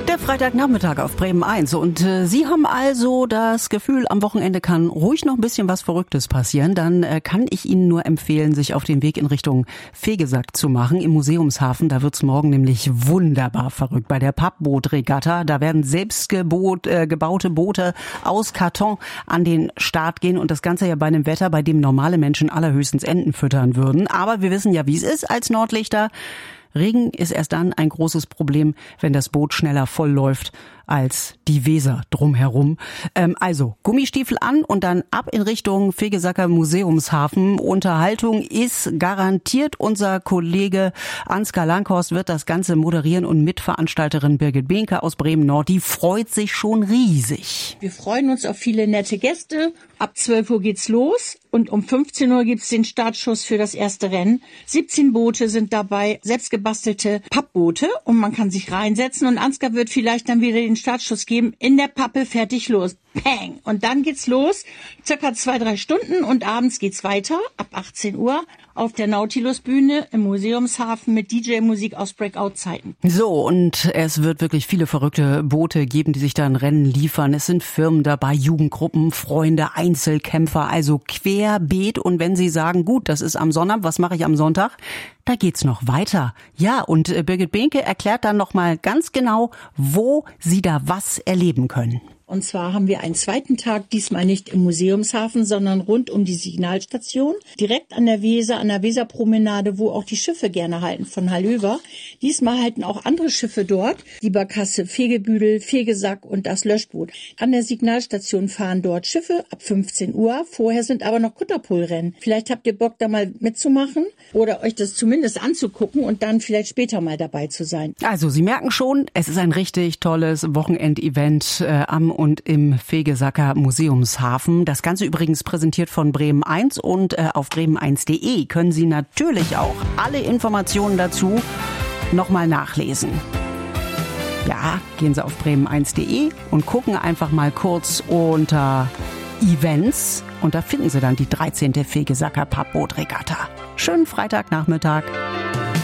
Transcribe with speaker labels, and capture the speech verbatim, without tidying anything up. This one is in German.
Speaker 1: Der Freitagnachmittag auf Bremen eins. Und äh, Sie haben also das Gefühl, am Wochenende kann ruhig noch ein bisschen was Verrücktes passieren. Dann äh, kann ich Ihnen nur empfehlen, sich auf den Weg in Richtung Vegesack zu machen. Im Museumshafen, da wird's morgen nämlich wunderbar verrückt. Bei der Pappbootregatta, da werden selbst gebot, äh, gebaute Boote aus Karton an den Start gehen. Und das Ganze ja bei einem Wetter, bei dem normale Menschen allerhöchstens Enten füttern würden. Aber wir wissen ja, wie es ist als Nordlichter. Regen ist erst dann ein großes Problem, wenn das Boot schneller voll läuft als die Weser drumherum. Ähm, also Gummistiefel an und dann ab in Richtung Vegesacker Museumshafen. Unterhaltung ist garantiert. Unser Kollege Ansgar Langhorst wird das Ganze moderieren und Mitveranstalterin Birgit Behnke aus Bremen-Nord, die freut sich schon riesig.
Speaker 2: Wir freuen uns auf viele nette Gäste. Ab zwölf Uhr geht's los und um fünfzehn Uhr gibt's den Startschuss für das erste Rennen. siebzehn Boote sind dabei, selbstgebastelte Pappboote und man kann sich reinsetzen und Ansgar wird vielleicht dann wieder den Startschuss geben. In der Pappe, fertig, los. Peng! Und dann geht's los. Circa zwei, drei Stunden und abends geht's weiter. Ab achtzehn Uhr auf der Nautilus-Bühne im Museumshafen mit D J-Musik aus Breakout-Zeiten.
Speaker 1: So, und es wird wirklich viele verrückte Boote geben, die sich da ein Rennen liefern. Es sind Firmen dabei, Jugendgruppen, Freunde, Einzelkämpfer, also querbeet. Und wenn Sie sagen, gut, das ist am Sonnabend, was mache ich am Sonntag? Da geht's noch weiter. Ja, und Birgit Behnke erklärt dann nochmal ganz genau, wo Sie da was erleben können.
Speaker 2: Und zwar haben wir einen zweiten Tag, diesmal nicht im Museumshafen, sondern rund um die Signalstation, direkt an der Weser, an der Weserpromenade, wo auch die Schiffe gerne halten von Hallöver. Diesmal halten auch andere Schiffe dort, die Barkasse Fegebüdel, Fegesack und das Löschboot. An der Signalstation fahren dort Schiffe ab fünfzehn Uhr. Vorher sind aber noch Kutterpolrennen. Vielleicht habt ihr Bock, da mal mitzumachen oder euch das zumindest anzugucken und dann vielleicht später mal dabei zu sein.
Speaker 1: Also Sie merken schon, es ist ein richtig tolles Wochenendevent äh, am und im Vegesacker Museumshafen. Das Ganze übrigens präsentiert von Bremen eins und äh, auf bremen eins punkt de können Sie natürlich auch alle Informationen dazu nochmal nachlesen. Ja, gehen Sie auf bremen eins punkt de und gucken einfach mal kurz unter Events und da finden Sie dann die dreizehnte Vegesacker Pappbootregatta. Schönen Freitagnachmittag.